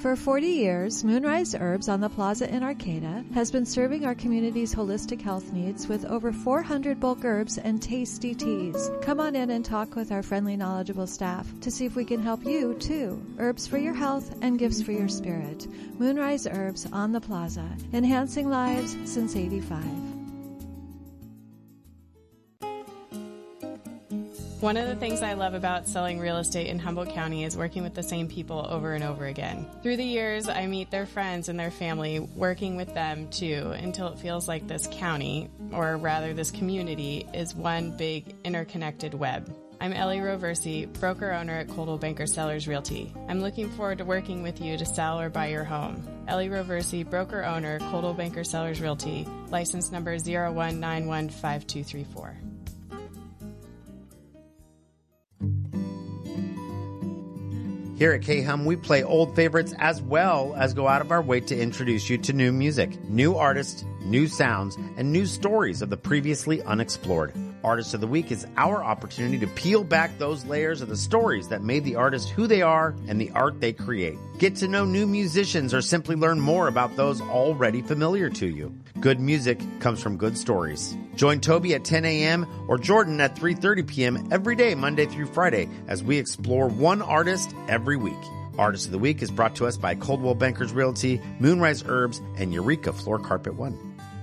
For 40 years, Moonrise Herbs on the Plaza in Arcata has been serving our community's holistic health needs with over 400 bulk herbs and tasty teas. Come on in and talk with our friendly, knowledgeable staff to see if we can help you, too. Herbs for your health and gifts for your spirit. Moonrise Herbs on the Plaza, enhancing lives since '85. One of the things I love about selling real estate in Humboldt County is working with the same people over and over again. Through the years, I meet their friends and their family, working with them too, until it feels like this county, or rather this community, is one big interconnected web. I'm Ellie Roversi, broker-owner at Coldwell Banker Sellers Realty. I'm looking forward to working with you to sell or buy your home. Ellie Roversi, broker-owner, Coldwell Banker Sellers Realty, license number 01915234. Here at K-Hum, we play old favorites as well as go out of our way to introduce you to new music, new artists, new sounds, and new stories of the previously unexplored. Artist of the Week is our opportunity to peel back those layers of the stories that made the artist who they are and the art they create. Get to know new musicians or simply learn more about those already familiar to you. Good music comes from good stories. Join Toby at 10 a.m. or Jordan at 3:30 p.m. every day, Monday through Friday, as we explore one artist every week. Artist of the Week is brought to us by Coldwell Bankers Realty, Moonrise Herbs, and Eureka Floor Carpet One.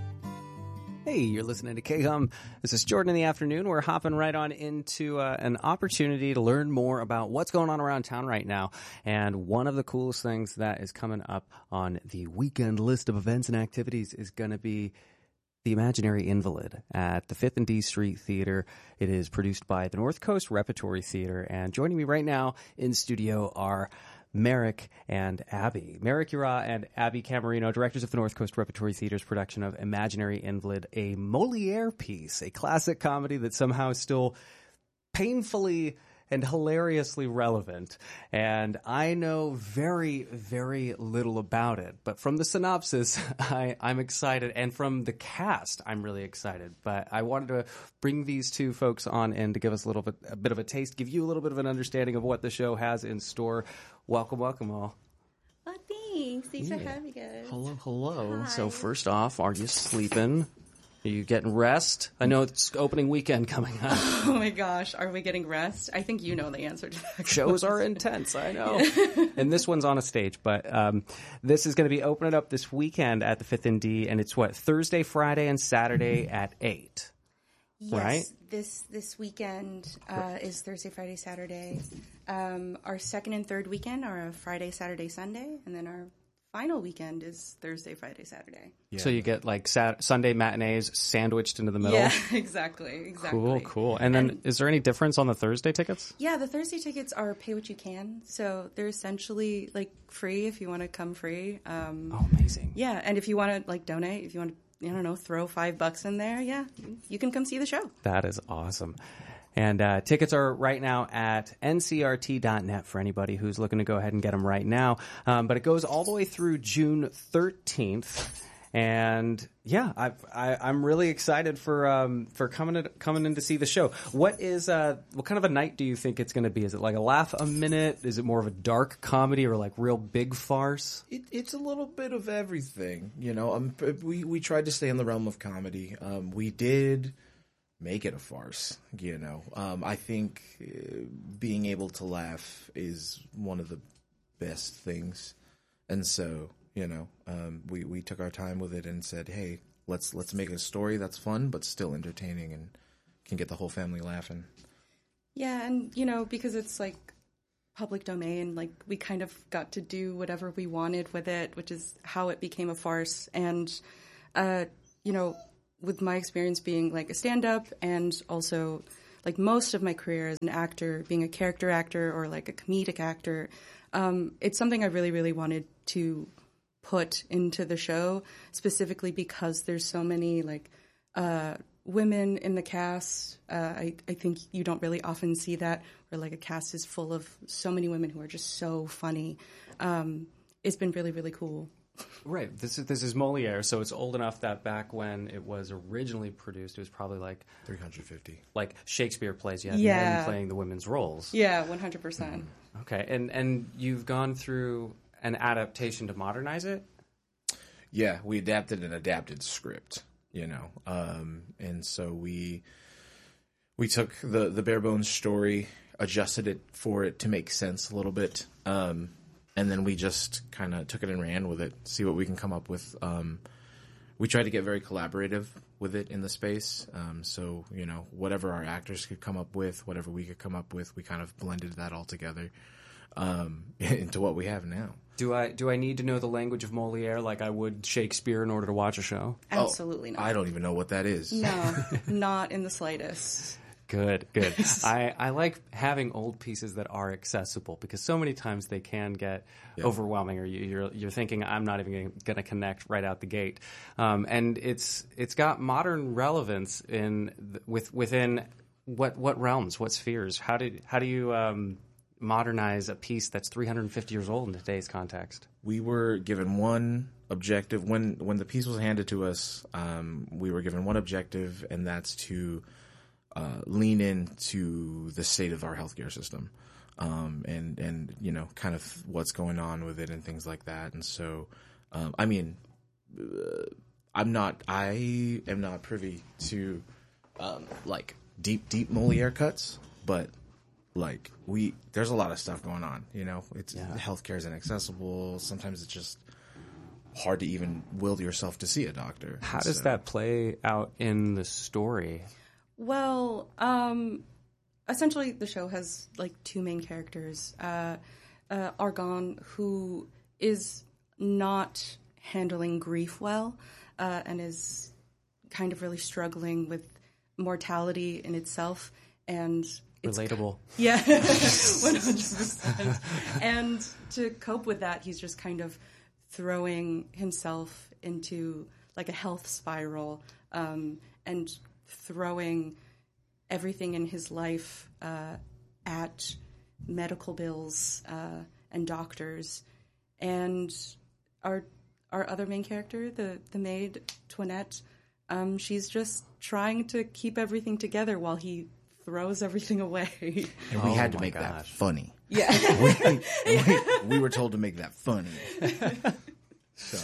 Hey, you're listening to K-Hum. This is Jordan in the afternoon. We're hopping right on into an opportunity to learn more about what's going on around town right now. And one of the coolest things that is coming up on the weekend list of events and activities is going to be The Imaginary Invalid at the 5th and D Street Theater. It is produced by the North Coast Repertory Theater. And joining me right now in studio are Merrick and Abby. Merrick Ura and Abby Camerino, directors of the North Coast Repertory Theater's production of Imaginary Invalid, a Moliere piece, a classic comedy that somehow is still painfully and hilariously relevant. And I know very, very little about it. But from the synopsis, I'm excited. And from the cast, I'm really excited. But I wanted to bring these two folks on and to give us a bit of a taste, give you a little bit of an understanding of what the show has in store. Welcome, welcome all. Oh, thanks. Thanks for having us. Hello. Hi. So first off, are you sleeping? Are you getting rest? I know it's opening weekend coming up. Oh my gosh, are we getting rest? I think you know the answer to that. Shows are intense, I know. And this one's on a stage, but this is going to be opening up this weekend at the 5th and D, and it's Thursday, Friday, and Saturday at 8. Yes, right? This weekend is Thursday, Friday, Saturday. Our second and third weekend are a Friday, Saturday, Sunday, and then our final weekend is Thursday, Friday, Saturday. Yeah. So you get like Sunday matinees sandwiched into the middle? Yeah, exactly. Cool. And then is there any difference on the Thursday tickets? Yeah, the Thursday tickets are pay what you can. So they're essentially like free if you want to come free. Amazing. Yeah, and if you want to like donate, if you want to, I don't know, throw $5 in there, yeah, you can come see the show. That is awesome. And tickets are right now at ncrt.net for anybody who's looking to go ahead and get them right now. But it goes all the way through June 13th. And yeah, I'm really excited for coming in to see the show. What kind of a night do you think it's going to be? Is it like a laugh a minute? Is it more of a dark comedy or like real big farce? It's a little bit of everything, you know. We tried to stay in the realm of comedy. We did make it a farce, you know. I think being able to laugh is one of the best things, and so, you know, we took our time with it and said, hey, let's make a story that's fun but still entertaining and can get the whole family laughing. Yeah, and you know, because it's like public domain, like we kind of got to do whatever we wanted with it, which is how it became a farce. And you know, with my experience being like a stand-up and also like most of my career as an actor, being a character actor or like a comedic actor, it's something I really, really wanted to put into the show, specifically because there's so many like women in the cast. I think you don't really often see that, where like a cast is full of so many women who are just so funny. It's been really, really cool. Right. This is Moliere, so it's old enough that back when it was originally produced, it was probably like 350. Like Shakespeare plays, you had men playing the women's roles. Yeah, 100%. Okay, and you've gone through an adaptation to modernize it? Yeah, we adapted an adapted script, and so we took the bare bones story, adjusted it for it to make sense a little bit, and then we just kind of took it and ran with it, see what we can come up with. We tried to get very collaborative with it in the space, so whatever our actors could come up with, whatever we could come up with, we kind of blended that all together into what we have now. Do I need to know the language of Moliere like I would Shakespeare in order to watch a show? Absolutely not. I don't even know what that is. No, not in the slightest. Good. I like having old pieces that are accessible because so many times they can get overwhelming, or you're thinking I'm not even going to connect right out the gate. And it's got modern relevance within what realms, what spheres. How do you modernize a piece that's 350 years old in today's context? We were given one objective when the piece was handed to us. We were given one objective, and that's to lean into the state of our healthcare system, and kind of what's going on with it and things like that. And so, I am not privy to like deep Moliere cuts, but like there's a lot of stuff going on. Healthcare is inaccessible. Sometimes it's just hard to even will yourself to see a doctor. How does that play out in the story? Well, essentially the show has like two main characters. Argon, who is not handling grief well, and is kind of really struggling with mortality in itself, and relatable. Yeah, 100%. And to cope with that, he's just kind of throwing himself into like a health spiral, and throwing everything in his life at medical bills and doctors. And our other main character, the maid, Toinette, she's just trying to keep everything together while he throws everything away. And we had to make that funny. Yeah. we were told to make that funny. So,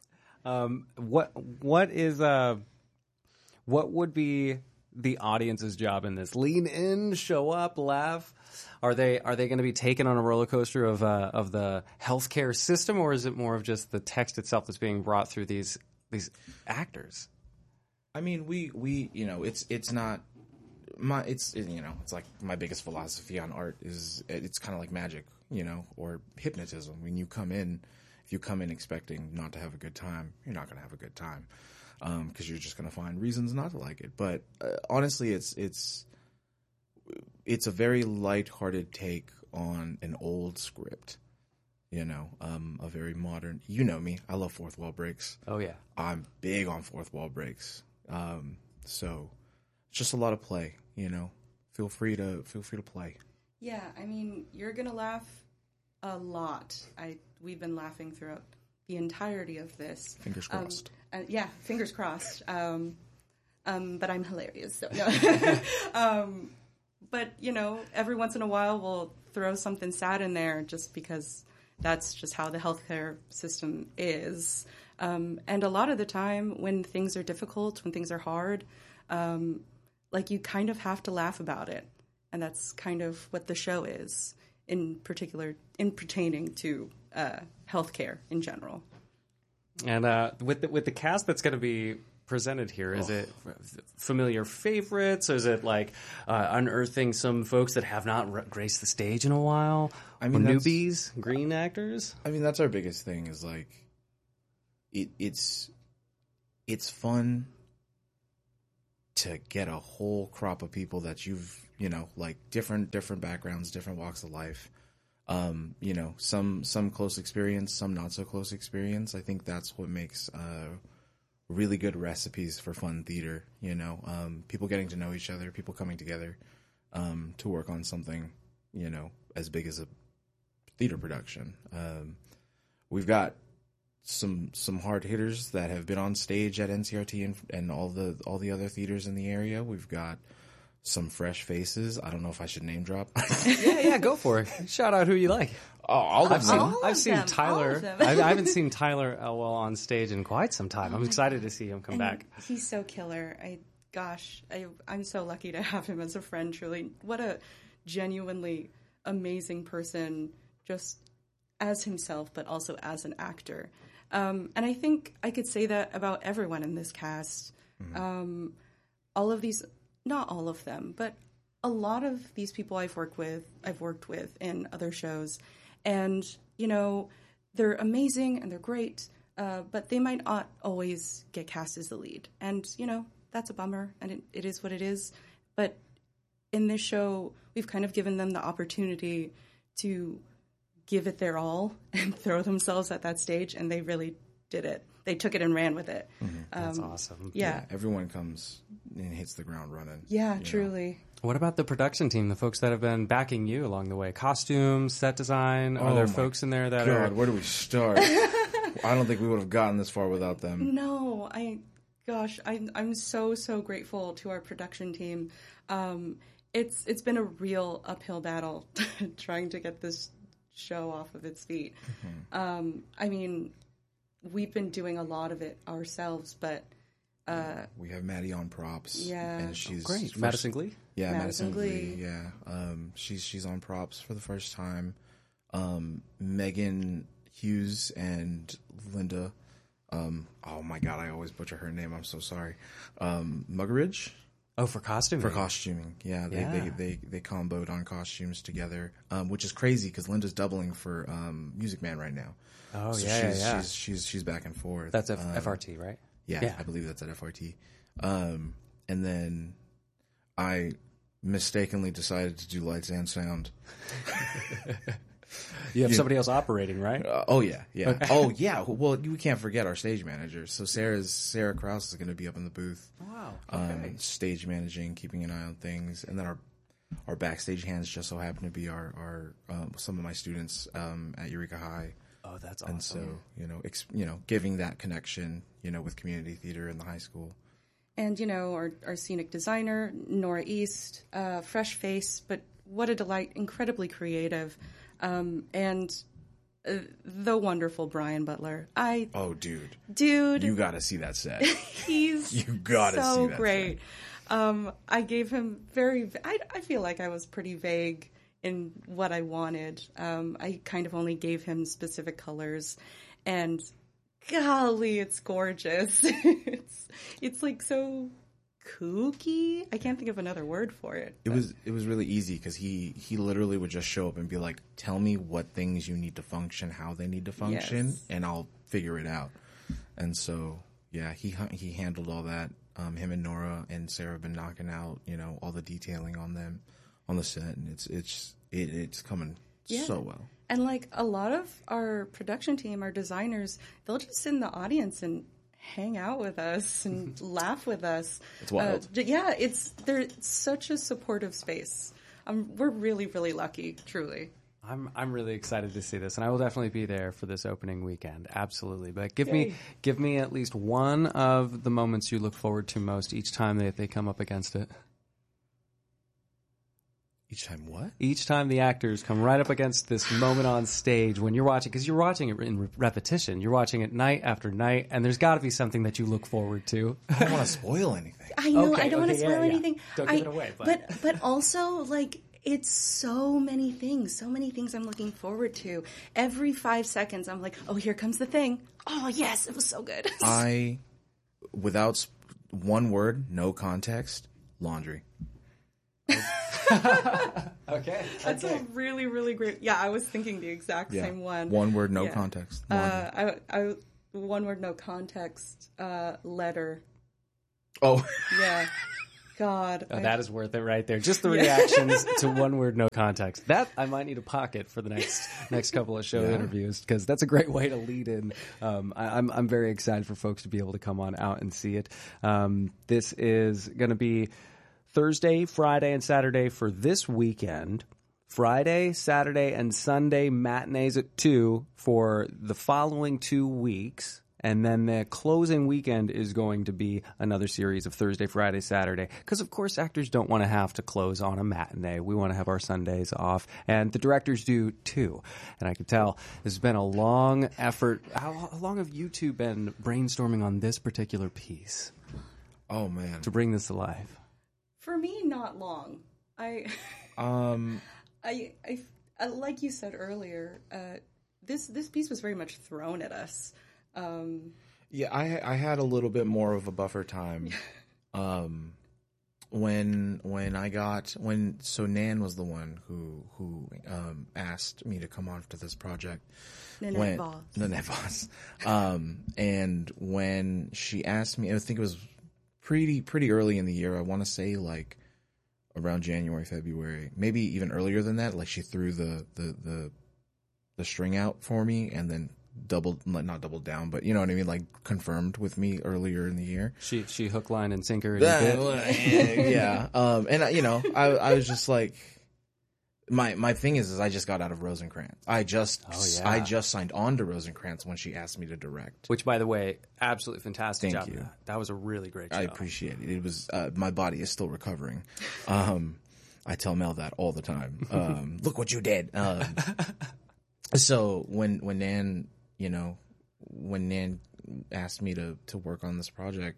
what would be the audience's job in this? Lean in, show up, laugh. Are they going to be taken on a roller coaster of the healthcare system, or is it more of just the text itself that's being brought through these actors? I mean, we it's not. It's like my biggest philosophy on art is it's kind of like magic, or hypnotism. When if you come in expecting not to have a good time, you're not going to have a good time, because you're just going to find reasons not to like it. But honestly, it's a very lighthearted take on an old script, a very modern. You know me, I love fourth wall breaks. Oh yeah, I'm big on fourth wall breaks. So it's just a lot of play. Feel free to play. Yeah, I mean, you're gonna laugh a lot. We've been laughing throughout the entirety of this. Fingers crossed. Yeah, fingers crossed. But I'm hilarious. So no. But every once in a while we'll throw something sad in there, just because that's just how the healthcare system is. And a lot of the time, when things are difficult, when things are hard, you kind of have to laugh about it. And that's kind of what the show is, in particular, in pertaining to healthcare in general. And with the cast that's going to be presented here, is it familiar favorites? Is it like unearthing some folks that have not graced the stage in a while? I mean, newbies, green actors? I mean, that's our biggest thing is like, it's fun to get a whole crop of people that you've, different backgrounds, different walks of life. Some close experience, some not so close experience. I think that's what makes really good recipes for fun theater. People getting to know each other, people coming together to work on something, as big as a theater production. We've got some hard hitters that have been on stage at NCRT and all the other theaters in the area. We've got some fresh faces. I don't know if I should name drop. Yeah, go for it. Shout out who you like. All of them. I've seen them, Tyler. all of them. I haven't seen Tyler Elwell on stage in quite some time. I'm excited to see him come back. He's so killer. I'm so lucky to have him as a friend, truly. What a genuinely amazing person, just as himself, but also as an actor. And I think I could say that about everyone in this cast. All of these, not all of them, but a lot of these people I've worked with in other shows. And, you know, they're amazing and they're great, but they might not always get cast as the lead. And, you know, that's a bummer, and it is what it is. But in this show, we've kind of given them the opportunity to give it their all and throw themselves at that stage, and they really did it. They took it and ran with it. That's awesome. Yeah. Everyone comes and hits the ground running. Yeah, truly. What about the production team, the folks that have been backing you along the way? Costumes, set design? Are there folks in there that are... God, where do we start? I don't think we would have gotten this far without them. No, I'm so grateful to our production team. It's been a real uphill battle trying to get this show off of its feet. I mean, we've been doing a lot of it ourselves, but we have Maddie on props. Yeah, and she's great. Madison Glee. Yeah, Madison Glee. Yeah, she's on props for the first time. Megan Hughes and Linda. Oh my God, I always butcher her name. I'm so sorry. Muggeridge. Oh, for costuming. For costuming, yeah. They comboed on costumes together, which is crazy because Linda's doubling for Music Man right now. Oh, so yeah. She's back and forth. That's FRT, right? Yeah, I believe that's at FRT. And then I mistakenly decided to do lights and sound. You have somebody else operating, right? Oh yeah. Okay. Oh yeah. Well, we can't forget our stage manager. So Sarah Krause is going to be up in the booth. Wow. Okay. Stage managing, keeping an eye on things, and then our backstage hands just so happen to be our some of my students at Eureka High. Oh, that's awesome. And so giving that connection, with community theater in the high school. And our scenic designer Nora East, fresh face, but what a delight! Incredibly creative. And the wonderful Brian Butler. Dude, you got to see that set. He's you got to so see that great. Set. I gave him I feel like I was pretty vague in what I wanted. I kind of only gave him specific colors, and golly, it's gorgeous. it's like so kooky. I can't think of another word for it. It was really easy because he literally would just show up and be like, tell me what things you need to function, how they need to function, yes, and I'll figure it out. And so yeah, he handled all that. Him and Nora and Sarah have been knocking out all the detailing on them on the set, and it's coming so well. And like a lot of our production team, our designers, they'll just sit in the audience and hang out with us and laugh with us. It's wild. They're such a supportive space. We're really, really lucky, truly. I'm really excited to see this, and I will definitely be there for this opening weekend. Absolutely. But give me at least one of the moments you look forward to most each time they come up against it. Each time what? Each time the actors come right up against this moment on stage when you're watching, because you're watching it in repetition. You're watching it night after night, and there's got to be something that you look forward to. I don't want to spoil anything. I know, I don't want to spoil anything. Don't give it away. But also, like, it's so many things I'm looking forward to. Every 5 seconds, I'm like, oh, here comes the thing. Oh, yes, it was so good. Without one word, no context, laundry. Okay. That's a really, really great... Yeah, I was thinking the exact same one. One word, no context. One word, no context, letter. Oh. Yeah. God. That is worth it right there. Just the reactions to one word, no context. That I might need a pocket for the next couple of show interviews, because that's a great way to lead in. I'm very excited for folks to be able to come on out and see it. This is going to be Thursday, Friday, and Saturday for this weekend. Friday, Saturday, and Sunday matinees at 2 for the following 2 weeks. And then the closing weekend is going to be another series of Thursday, Friday, Saturday. Because, of course, actors don't want to have to close on a matinee. We want to have our Sundays off. And the directors do, too. And I can tell this has been a long effort. How long have you two been brainstorming on this particular piece? Oh, man. To bring this to life? For me, not long. I like you said earlier, this piece was very much thrown at us. Yeah, I had a little bit more of a buffer time. When Nan was the one who asked me to come on to this project. Nanette Voss. And when she asked me, I think it was pretty early in the year. I want to say like around January, February, maybe even earlier than that. Like she threw the string out for me and then not doubled down, but you know what I mean, like confirmed with me earlier in the year. She hook, line, and sinker. Yeah. And I was just like, my thing is I just got out of Rosencrantz. I just signed on to Rosencrantz when she asked me to direct. Which, by the way, absolutely fantastic Thank job. you. That was a really great job. I appreciate it. It was my body is still recovering. I tell Mel that all the time. Look what you did. So when Nan asked me to work on this project,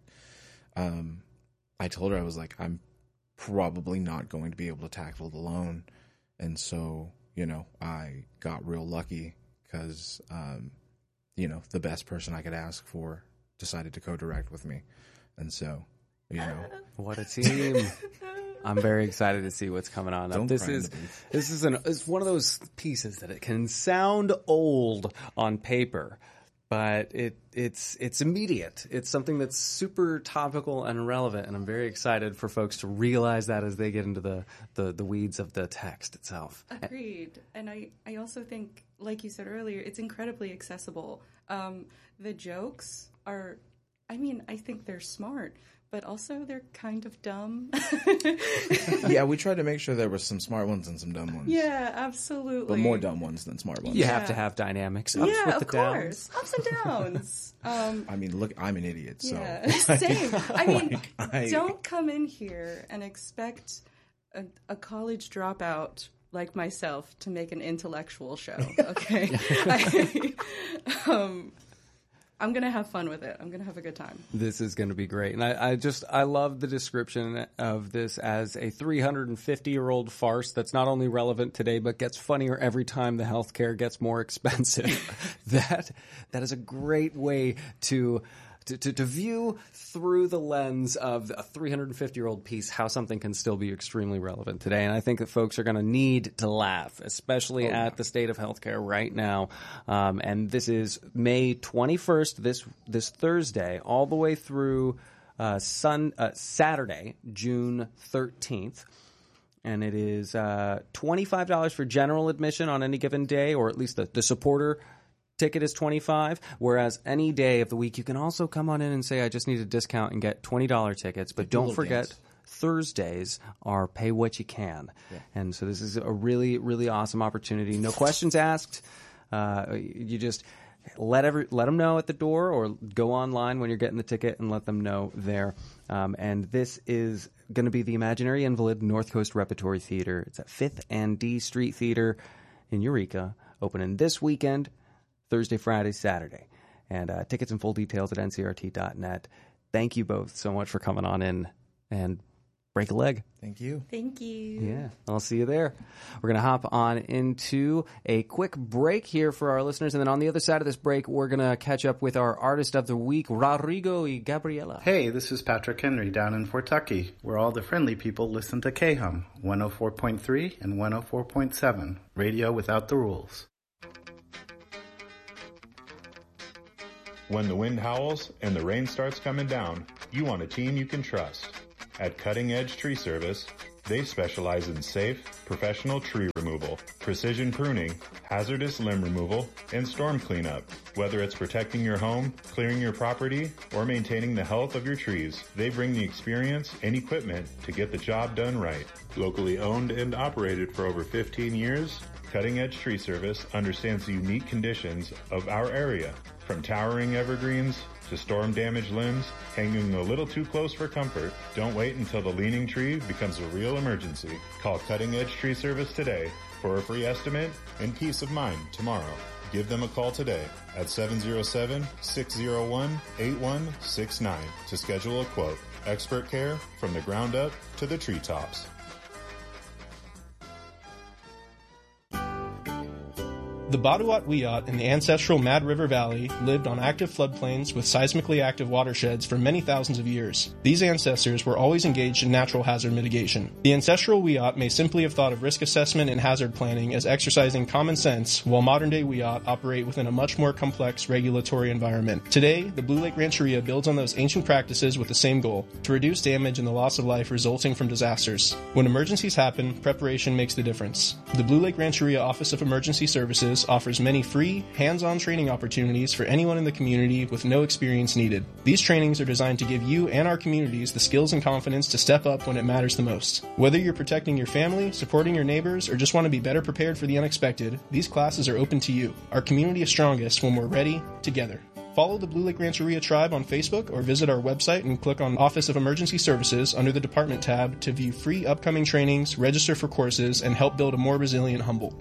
I told her, I was like, I'm probably not going to be able to tackle it alone. And so, I got real lucky because, the best person I could ask for decided to co-direct with me. And so, What a team. I'm very excited to see what's coming on up. This is it's one of those pieces that it can sound old on paper, but it's immediate. It's something that's super topical and relevant, and I'm very excited for folks to realize that as they get into the weeds of the text itself. Agreed. And I also think, like you said earlier, it's incredibly accessible. The jokes are, I think they're smart, but also they're kind of dumb. Yeah, we tried to make sure there were some smart ones and some dumb ones. Yeah, absolutely. But more dumb ones than smart ones. You have to have dynamics. Ups with of the course. downs. Ups and downs. Look, I'm an idiot, so. Yeah, same. Don't come in here and expect a college dropout like myself to make an intellectual show, okay? I'm going to have fun with it. I'm going to have a good time. This is going to be great. And I love the description of this as a 350-year-old farce that's not only relevant today, but gets funnier every time the healthcare gets more expensive. That is a great way to view through the lens of a 350-year-old piece how something can still be extremely relevant today. And I think that folks are going to need to laugh, especially at the state of healthcare right now. And this is May 21st, this Thursday, all the way through Saturday, June 13th. And it is $25 for general admission on any given day, or at least the supporter ticket is $25, whereas any day of the week you can also come on in and say, I just need a discount and get $20 tickets. But don't forget, Thursdays are pay what you can. Yeah. And so this is a really, really awesome opportunity. No questions asked. You just let them know at the door, or go online when you're getting the ticket and let them know there. And this is going to be the Imaginary Invalid North Coast Repertory Theater. It's at 5th and D Street Theater in Eureka, opening this weekend, Thursday, Friday, Saturday. And tickets and full details at ncrt.net. Thank you both so much for coming on in and break a leg. Thank you. Thank you. Yeah, I'll see you there. We're going to hop on into a quick break here for our listeners. And then on the other side of this break, we're going to catch up with our Artist of the Week, Rodrigo y Gabriela. Hey, this is Patrick Henry down in Fort Tucky, where all the friendly people listen to KHUM 104.3 and 104.7, radio without the rules. When the wind howls and the rain starts coming down, you want a team you can trust. At Cutting Edge Tree Service, they specialize in safe, professional tree removal, precision pruning, hazardous limb removal, and storm cleanup. Whether it's protecting your home, clearing your property, or maintaining the health of your trees, they bring the experience and equipment to get the job done right. Locally owned and operated for over 15 years, Cutting Edge Tree Service understands the unique conditions of our area. From towering evergreens to storm-damaged limbs, hanging a little too close for comfort, don't wait until the leaning tree becomes a real emergency. Call Cutting Edge Tree Service today for a free estimate and peace of mind tomorrow. Give them a call today at 707-601-8169 to schedule a quote. Expert care from the ground up to the treetops. The Baduat Wiyot in the ancestral Mad River Valley lived on active floodplains with seismically active watersheds for many thousands of years. These ancestors were always engaged in natural hazard mitigation. The ancestral Wiyot may simply have thought of risk assessment and hazard planning as exercising common sense, while modern-day Wiyot operate within a much more complex regulatory environment. Today, the Blue Lake Rancheria builds on those ancient practices with the same goal, to reduce damage and the loss of life resulting from disasters. When emergencies happen, preparation makes the difference. The Blue Lake Rancheria Office of Emergency Services offers many free, hands-on training opportunities for anyone in the community with no experience needed. These trainings are designed to give you and our communities the skills and confidence to step up when it matters the most. Whether you're protecting your family, supporting your neighbors, or just want to be better prepared for the unexpected, these classes are open to you. Our community is strongest when we're ready, together. Follow the Blue Lake Rancheria Tribe on Facebook or visit our website and click on Office of Emergency Services under the Department tab to view free upcoming trainings, register for courses, and help build a more resilient Humboldt.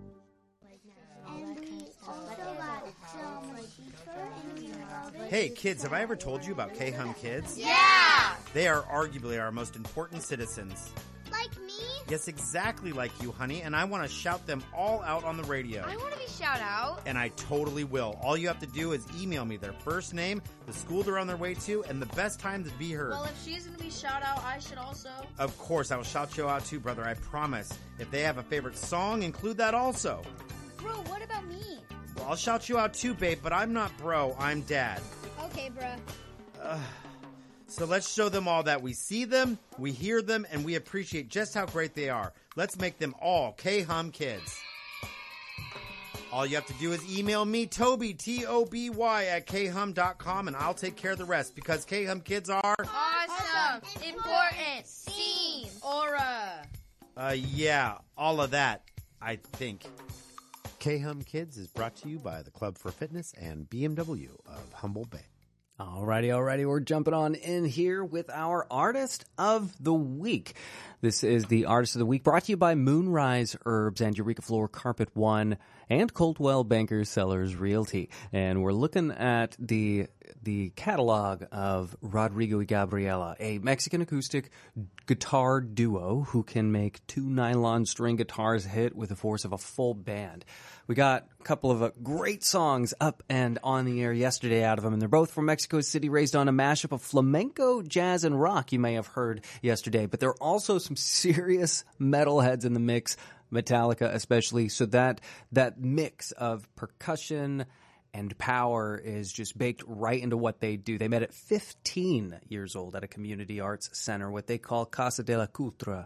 Hey kids, have I ever told you about K-Hum Kids? Yeah! They are arguably our most important citizens. Like me? Yes, exactly like you, honey, and I want to shout them all out on the radio. I want to be shout out. And I totally will. All you have to do is email me their first name, the school they're on their way to, and the best time to be heard. Well, if she's going to be shout out, I should also. Of course, I will shout you out too, brother, I promise. If they have a favorite song, include that also. Bro, what about me? Well, I'll shout you out too, babe, but I'm not bro, I'm dad. Okay, bruh. So let's show them all that we see them, we hear them, and we appreciate just how great they are. Let's make them all K-Hum Kids. All you have to do is email me, Toby, T-O-B-Y, at khum.com, and I'll take care of the rest, because K-Hum Kids are... Awesome! Important! Scene! Aura! Yeah, all of that, I think. K-Hum Kids is brought to you by the Club for Fitness and BMW of Humboldt Bay. Alrighty. We're jumping on in here with our Artist of the Week. This is the Artist of the Week brought to you by Moonrise Herbs and Eureka Floor Carpet One and Coldwell Banker Sellers Realty. And we're looking at the catalog of Rodrigo y Gabriela, a Mexican acoustic guitar duo who can make two nylon string guitars hit with the force of a full band. We got a couple of great songs up and on the air yesterday out of them, and they're both from Mexico City, raised on a mashup of flamenco, jazz, and rock you may have heard yesterday. But there are also some serious metalheads in the mix, Metallica especially, so that mix of percussion and power is just baked right into what they do. They met at 15 years old at a community arts center, what they call Casa de la Cultura,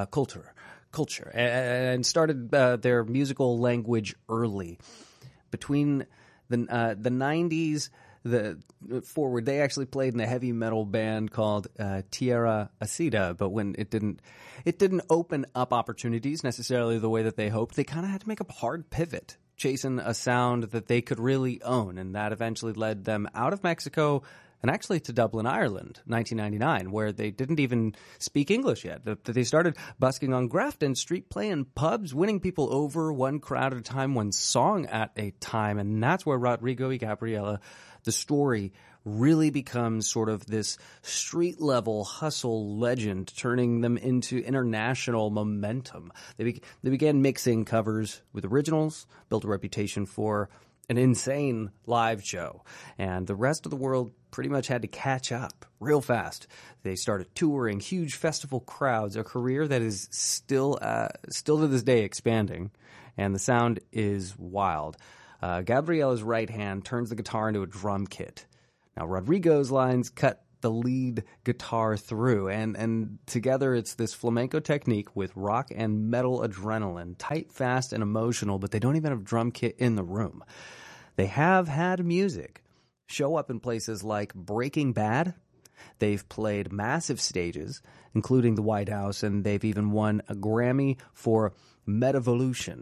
and started their musical language early. Between the 90s forward, they actually played in a heavy metal band called Tierra Acida, but when it didn't open up opportunities necessarily the way that they hoped, they kind of had to make a hard pivot, chasing a sound that they could really own, and that eventually led them out of Mexico and actually to Dublin, Ireland, 1999, where they didn't even speak English yet. They started busking on Grafton Street, playing pubs, winning people over one crowd at a time, one song at a time, and that's where Rodrigo y Gabriela, the story, really becomes sort of this street-level hustle legend, turning them into international momentum. They began mixing covers with originals, built a reputation for an insane live show, and the rest of the world pretty much had to catch up real fast. They started touring huge festival crowds, a career that is still to this day expanding, and the sound is wild. Gabriela's right hand turns the guitar into a drum kit. Now, Rodrigo's lines cut the lead guitar through, and together it's this flamenco technique with rock and metal adrenaline, tight, fast, and emotional, but they don't even have a drum kit in the room. They have had music show up in places like Breaking Bad. They've played massive stages, including the White House, and they've even won a Grammy for Metavolution.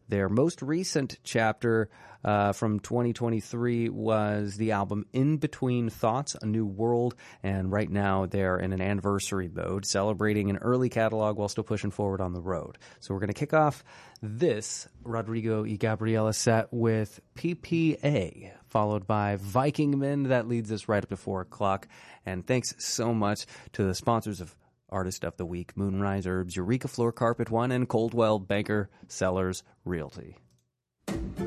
Their most recent chapter from 2023 was the album In Between Thoughts, A New World, and right now they're in an anniversary mode, celebrating an early catalog while still pushing forward on the road. So we're going to kick off this Rodrigo y Gabriela set with PPA, followed by Viking Men. That leads us right up to 4 o'clock. And thanks so much to the sponsors of Artist of the Week, Moonrise Herbs, Eureka Floor Carpet One, and Coldwell Banker Sellers Realty.